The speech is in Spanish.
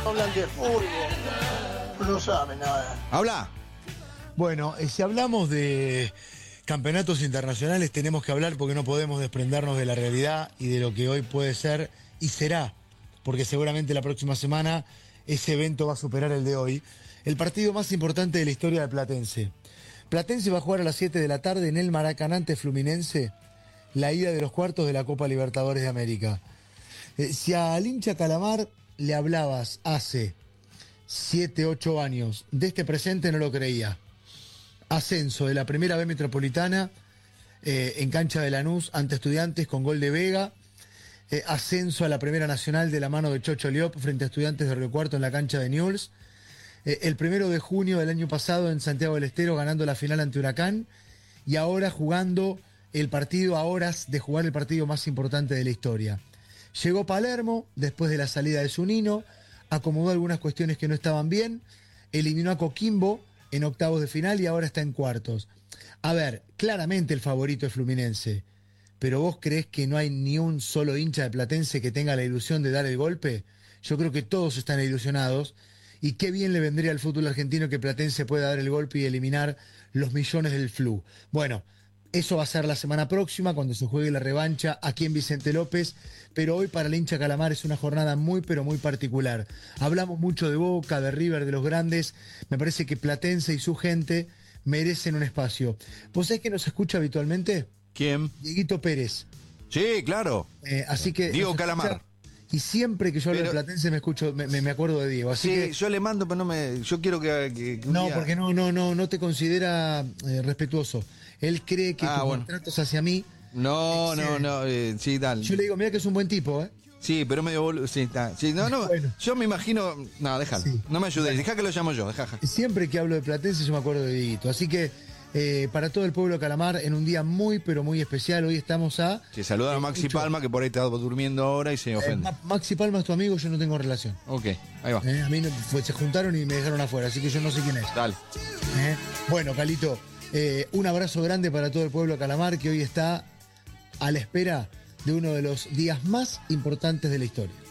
Hablan de fútbol. No saben nada. Habla. Bueno, si hablamos de campeonatos internacionales tenemos que hablar porque no podemos desprendernos de la realidad y de lo que hoy puede ser y será, porque seguramente la próxima semana ese evento va a superar el de hoy. El partido más importante de la historia de Platense. Platense va a jugar a las 7 de la tarde en el Maracaná ante Fluminense, la ida de los cuartos de la Copa Libertadores de América. Si al hincha Calamar le hablabas hace 7, 8 años de este presente, no lo creía. Ascenso de la primera B Metropolitana en cancha de Lanús ante Estudiantes con gol de Vega. Ascenso a la Primera Nacional de la mano de Chocho Liop frente a Estudiantes de Río Cuarto en la cancha de Newell's. El 1 de junio del año pasado en Santiago del Estero ganando la final ante Huracán. Y ahora jugando el partido a horas de jugar el partido más importante de la historia. Llegó Palermo después de la salida de Zunino, acomodó algunas cuestiones que no estaban bien, eliminó a Coquimbo en octavos de final y ahora está en cuartos. A ver, claramente el favorito es Fluminense, pero ¿vos creés que no hay ni un solo hincha de Platense que tenga la ilusión de dar el golpe? Yo creo que todos están ilusionados y qué bien le vendría al fútbol argentino que Platense pueda dar el golpe y eliminar los millones del Flu. Bueno, eso va a ser la semana próxima cuando se juegue la revancha aquí en Vicente López, pero hoy para el hincha Calamar es una jornada muy pero muy particular. Hablamos mucho de Boca, de River, de los grandes. Me parece que Platense y su gente merecen un espacio. ¿Vos sabés que nos escucha habitualmente? ¿Quién? Dieguito Pérez. Sí, claro. Así que Diego Calamar. Y siempre que yo hablo de Platense me acuerdo de Diego. Así Sí, que, yo le mando, pero no me. Yo quiero que un no, día... porque no te considera respetuoso. Él cree que tus contratos hacia mí. No, sí, dale. Yo le digo, mira que es un buen tipo, ¿eh? Sí, pero medio boludo. Sí, está. Sí, no. Bueno. Yo me imagino. No, déjalo. Sí. No me ayudes. Dejá que lo llamo yo. Dejá. Siempre que hablo de Platense yo me acuerdo de Dieguito. Así que para todo el pueblo de Calamar, en un día muy, pero muy especial, hoy estamos a... Que saludan a Maxi Palma, que por ahí está durmiendo ahora y se ofende. Maxi Palma es tu amigo, yo no tengo relación. Ok, ahí va. A mí se juntaron y me dejaron afuera, así que yo no sé quién es. Dale. Bueno, Calito, un abrazo grande para todo el pueblo de Calamar, que hoy está a la espera de uno de los días más importantes de la historia.